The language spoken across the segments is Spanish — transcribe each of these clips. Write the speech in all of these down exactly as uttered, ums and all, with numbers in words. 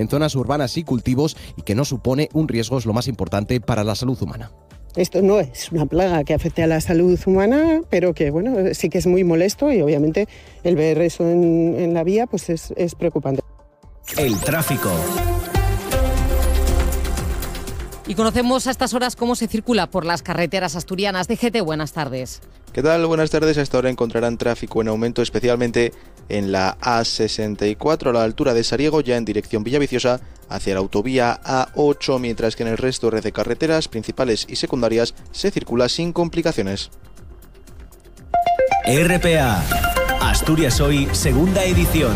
en zonas urbanas y cultivos y que no supone un riesgo, es lo más importante, para la salud humana. Esto no es una plaga que afecte a la salud humana, pero que bueno, sí que es muy molesto y obviamente el ver eso en, en la vía pues es, es preocupante. El tráfico. Y conocemos a estas horas cómo se circula por las carreteras asturianas. D G T, buenas tardes. ¿Qué tal? Buenas tardes. A esta hora encontrarán tráfico en aumento, especialmente en la A sesenta y cuatro a la altura de Sariego, ya en dirección Villaviciosa, hacia la autovía A ocho, mientras que en el resto de red de carreteras principales y secundarias se circula sin complicaciones. R P A, Asturias Hoy, segunda edición.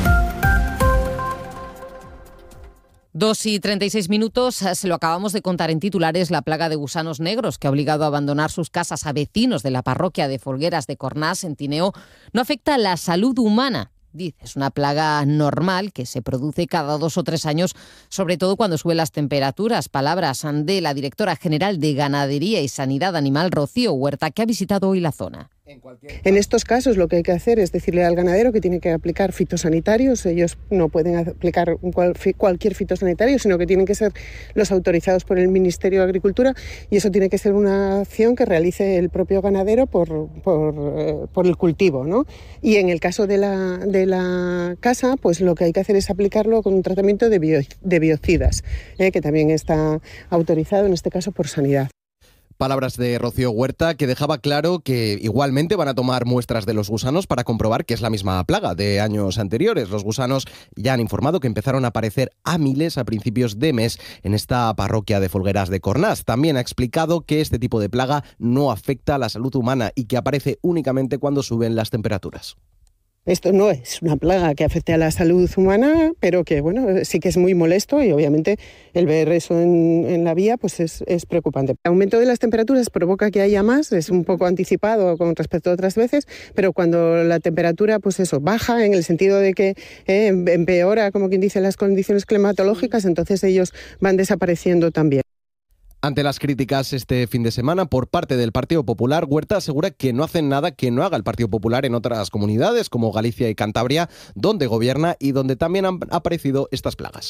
Dos y treinta y seis minutos, se lo acabamos de contar en titulares, la plaga de gusanos negros que ha obligado a abandonar sus casas a vecinos de la parroquia de Folgueras de Cornás, en Tineo, no afecta a la salud humana. Dice, es una plaga normal que se produce cada dos o tres años, sobre todo cuando suben las temperaturas. Palabras de la directora general de Ganadería y Sanidad Animal, Rocío Huerta, que ha visitado hoy la zona. En estos casos lo que hay que hacer es decirle al ganadero que tiene que aplicar fitosanitarios. Ellos no pueden aplicar cual, cualquier fitosanitario, sino que tienen que ser los autorizados por el Ministerio de Agricultura, y eso tiene que ser una acción que realice el propio ganadero por, por, eh, por el cultivo, ¿no? Y en el caso de la, de la casa, pues lo que hay que hacer es aplicarlo con un tratamiento de, bio, de biocidas, eh, que también está autorizado en este caso por Sanidad. Palabras de Rocío Huerta, que dejaba claro que igualmente van a tomar muestras de los gusanos para comprobar que es la misma plaga de años anteriores. Los gusanos ya han informado que empezaron a aparecer a miles a principios de mes en esta parroquia de Folgueras de Cornás. También ha explicado que este tipo de plaga no afecta a la salud humana y que aparece únicamente cuando suben las temperaturas. Esto no es una plaga que afecte a la salud humana, pero que bueno, sí que es muy molesto y obviamente el ver eso en, en la vía pues es, es preocupante. El aumento de las temperaturas provoca que haya más, es un poco anticipado con respecto a otras veces, pero cuando la temperatura pues eso baja en el sentido de que eh, empeora, como quien dice, las condiciones climatológicas, entonces ellos van desapareciendo también. Ante las críticas este fin de semana por parte del Partido Popular, Huerta asegura que no hacen nada que no haga el Partido Popular en otras comunidades como Galicia y Cantabria, donde gobierna y donde también han aparecido estas plagas.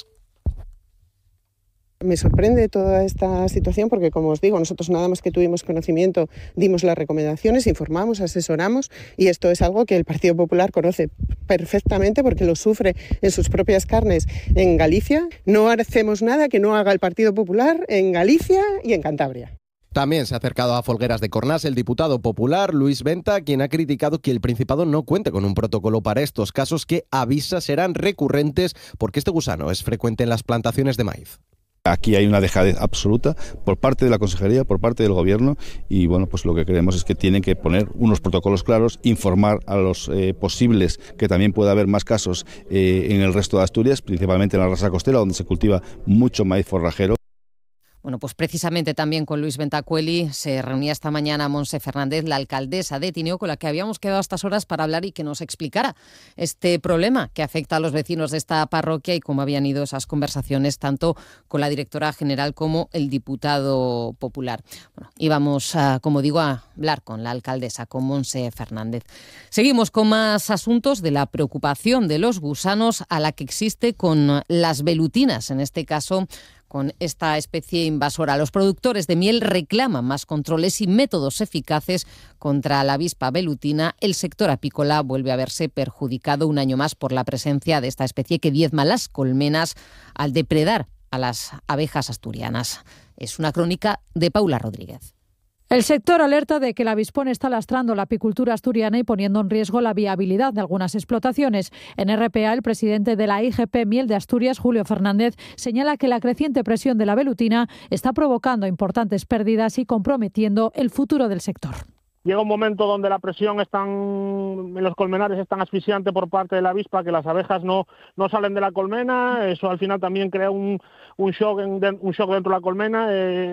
Me sorprende toda esta situación porque, como os digo, nosotros nada más que tuvimos conocimiento, dimos las recomendaciones, informamos, asesoramos, y esto es algo que el Partido Popular conoce perfectamente porque lo sufre en sus propias carnes en Galicia. No hacemos nada que no haga el Partido Popular en Galicia y en Cantabria. También se ha acercado a Folgueras de Cornás el diputado popular Luis Venta, quien ha criticado que el Principado no cuente con un protocolo para estos casos que avisa serán recurrentes porque este gusano es frecuente en las plantaciones de maíz. Aquí hay una dejadez absoluta por parte de la Consejería, por parte del Gobierno, y bueno, pues lo que creemos es que tienen que poner unos protocolos claros, informar a los eh, posibles que también pueda haber más casos eh, en el resto de Asturias, principalmente en la rasa costera, donde se cultiva mucho maíz forrajero. Bueno, pues precisamente también con Luis Ventacueli se reunía esta mañana Montse Fernández, la alcaldesa de Tineo, con la que habíamos quedado a estas horas para hablar y que nos explicara este problema que afecta a los vecinos de esta parroquia y cómo habían ido esas conversaciones tanto con la directora general como el diputado popular. Bueno, íbamos, a, como digo, a hablar con la alcaldesa, con Montse Fernández. Seguimos con más asuntos de la preocupación de los gusanos a la que existe con las velutinas, en este caso con esta especie invasora. Los productores de miel reclaman más controles y métodos eficaces contra la avispa velutina. El sector apícola vuelve a verse perjudicado un año más por la presencia de esta especie que diezma las colmenas al depredar a las abejas asturianas. Es una crónica de Paula Rodríguez. El sector alerta de que el avispón está lastrando la apicultura asturiana y poniendo en riesgo la viabilidad de algunas explotaciones. En R P A, el presidente de la I G P Miel de Asturias, Julio Fernández, señala que la creciente presión de la velutina está provocando importantes pérdidas y comprometiendo el futuro del sector. Llega un momento donde la presión están, en los colmenares es tan asfixiante por parte de la avispa que las abejas no, no salen de la colmena. Eso al final también crea un, un, shock, en, un shock dentro de la colmena.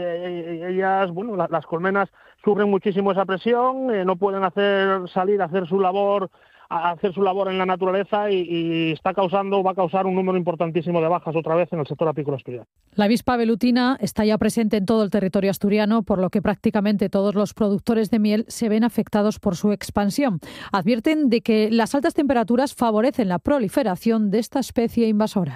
Eh, ellas, bueno, las, las colmenas sufren muchísimo esa presión, eh, no pueden hacer salir a hacer su labor a hacer su labor en la naturaleza y, y está causando, va a causar un número importantísimo de bajas otra vez en el sector apícola asturiano. La avispa velutina está ya presente en todo el territorio asturiano, por lo que prácticamente todos los productores de miel se ven afectados por su expansión. Advierten de que las altas temperaturas favorecen la proliferación de esta especie invasora.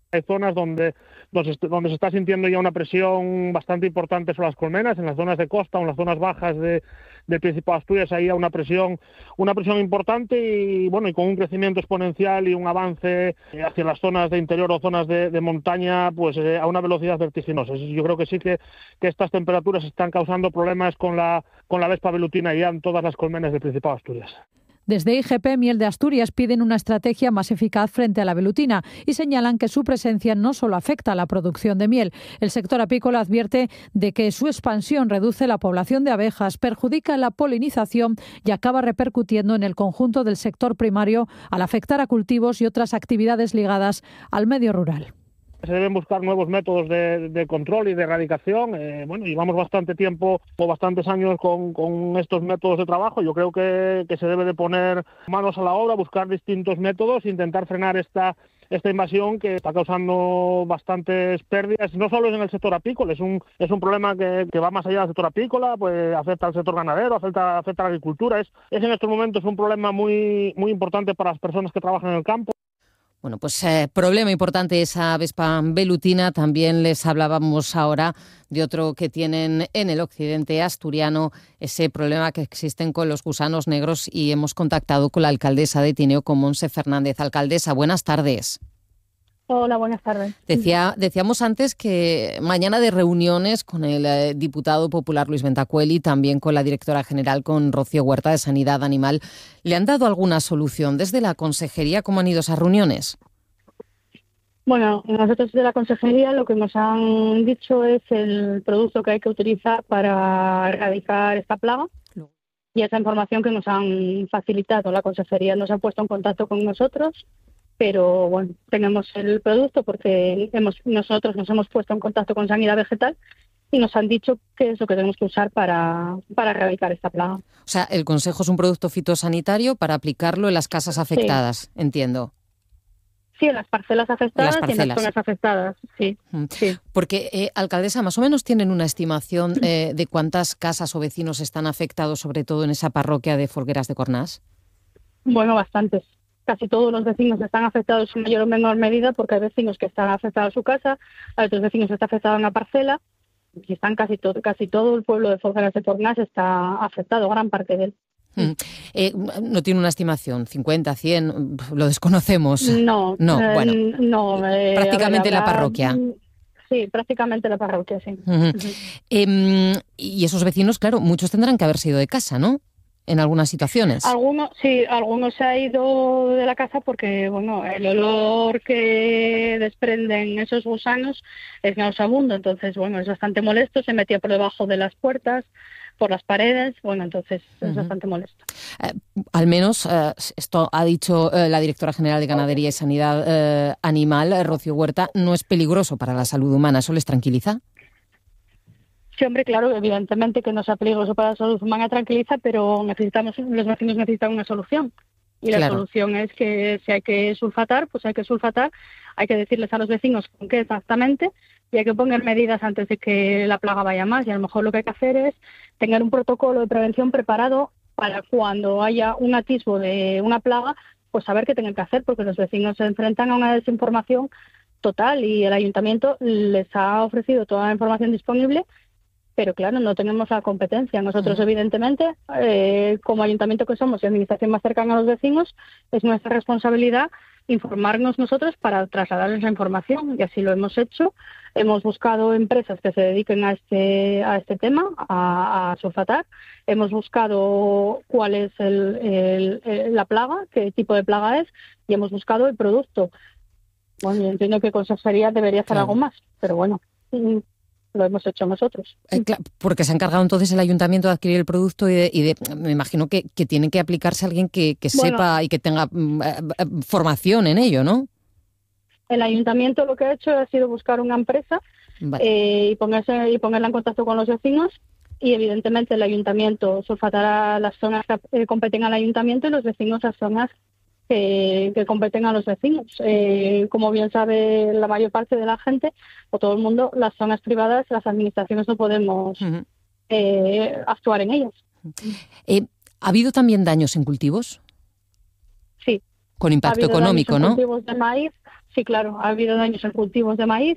Hay zonas donde, donde se está sintiendo ya una presión bastante importante sobre las colmenas, en las zonas de costa o en las zonas bajas de, del Principado de Asturias hay una presión, una presión importante y bueno y con un crecimiento exponencial y un avance hacia las zonas de interior o zonas de, de montaña pues eh, a una velocidad vertiginosa. Yo creo que sí que, que estas temperaturas están causando problemas con la, con la vespa velutina ya en todas las colmenas del Principado de Asturias. Desde I G P Miel de Asturias piden una estrategia más eficaz frente a la velutina y señalan que su presencia no solo afecta a la producción de miel. El sector apícola advierte de que su expansión reduce la población de abejas, perjudica la polinización y acaba repercutiendo en el conjunto del sector primario al afectar a cultivos y otras actividades ligadas al medio rural. Se deben buscar nuevos métodos de, de control y de erradicación. Eh, bueno, llevamos bastante tiempo o bastantes años con, con estos métodos de trabajo. Yo creo que, que se debe de poner manos a la obra, buscar distintos métodos, intentar frenar esta esta invasión que está causando bastantes pérdidas, no solo en el sector apícola, es un es un problema que, que va más allá del sector apícola, pues afecta al sector ganadero, afecta, afecta a la agricultura. Es, es en estos momentos un problema muy, muy importante para las personas que trabajan en el campo. Bueno, pues eh, problema importante esa vespa velutina. También les hablábamos ahora de otro que tienen en el occidente asturiano, ese problema que existen con los gusanos negros, y hemos contactado con la alcaldesa de Tineo, con Montse Fernández. Alcaldesa, buenas tardes. Hola, buenas tardes. Decía, decíamos antes que mañana de reuniones con el eh, diputado popular Luis Ventacueli, también con la directora general, con Rocío Huerta, de Sanidad Animal. ¿Le han dado alguna solución desde la consejería? ¿Cómo han ido esas reuniones? Bueno, nosotros de la consejería lo que nos han dicho es el producto que hay que utilizar para erradicar esta plaga. Y esa información que nos han facilitado, la consejería nos ha puesto en contacto con nosotros. Pero bueno, tenemos el producto porque hemos, nosotros nos hemos puesto en contacto con Sanidad Vegetal y nos han dicho qué es lo que tenemos que usar para, para erradicar esta plaga. O sea, el consejo es un producto fitosanitario para aplicarlo en las casas afectadas, sí. Entiendo. Sí, en las parcelas afectadas en las parcelas. y en las zonas afectadas, sí. Mm. sí. Porque, eh, alcaldesa, más o menos tienen una estimación eh, de cuántas casas o vecinos están afectados, sobre todo en esa parroquia de Folgueras de Cornás. Bueno, bastantes. Casi todos los vecinos están afectados en mayor o menor medida, porque hay vecinos que están afectados a su casa, hay otros vecinos que están afectados a una parcela, y están casi todo, casi todo el pueblo de Folgueras de Cornás está afectado, gran parte de él. Mm. Eh, no tiene una estimación, cincuenta, cien, lo desconocemos. No, no, eh, bueno, no eh, prácticamente ver, la habrá, parroquia. Sí, prácticamente la parroquia, sí. Uh-huh. Uh-huh. Eh, y esos vecinos, claro, muchos tendrán que haberse ido de casa, ¿no? En algunas situaciones. Algunos, sí, algunos se ha ido de la casa porque, bueno, el olor que desprenden esos gusanos es nauseabundo, entonces, bueno, es bastante molesto, se metía por debajo de las puertas, por las paredes, bueno, entonces es uh-huh. bastante molesto. Eh, al menos, eh, esto ha dicho eh, la directora general de Ganadería y Sanidad eh, Animal, eh, Rocío Huerta, no es peligroso para la salud humana, ¿eso les tranquiliza? Sí, hombre, claro, evidentemente que no sea peligroso para la salud humana tranquiliza, pero necesitamos, los vecinos necesitan una solución. Y la claro. solución es que si hay que sulfatar, pues hay que sulfatar, hay que decirles a los vecinos con qué exactamente y hay que poner medidas antes de que la plaga vaya más. Y a lo mejor lo que hay que hacer es tener un protocolo de prevención preparado para cuando haya un atisbo de una plaga, pues saber qué tienen que hacer, porque los vecinos se enfrentan a una desinformación total y el ayuntamiento les ha ofrecido toda la información disponible. Pero claro, no tenemos la competencia. Nosotros, uh-huh. evidentemente, eh, como ayuntamiento que somos y administración más cercana a los vecinos, es nuestra responsabilidad informarnos nosotros para trasladarles la información. Y así lo hemos hecho. Hemos buscado empresas que se dediquen a este a este tema, a, a sulfatar. Hemos buscado cuál es el, el, el, la plaga, qué tipo de plaga es, y hemos buscado el producto. Bueno, yo entiendo que Consejería debería hacer claro. algo más, pero bueno... lo hemos hecho nosotros. Eh, claro, porque se ha encargado entonces el ayuntamiento de adquirir el producto y de, y de me imagino que, que tiene que aplicarse alguien que, que bueno, sepa y que tenga eh, formación en ello, ¿no? El ayuntamiento lo que ha hecho ha sido buscar una empresa vale. eh, y ponerse y ponerla en contacto con los vecinos y evidentemente el ayuntamiento sulfatará las zonas que competen al ayuntamiento y los vecinos las zonas Que, que competen a los vecinos. Eh, como bien sabe la mayor parte de la gente, o todo el mundo, las zonas privadas, las administraciones no podemos uh-huh. eh, actuar en ellas. Eh, ¿Ha habido también daños en cultivos? Sí. Con impacto económico, daños en ¿no? cultivos de maíz, Sí, claro, ha habido daños en cultivos de maíz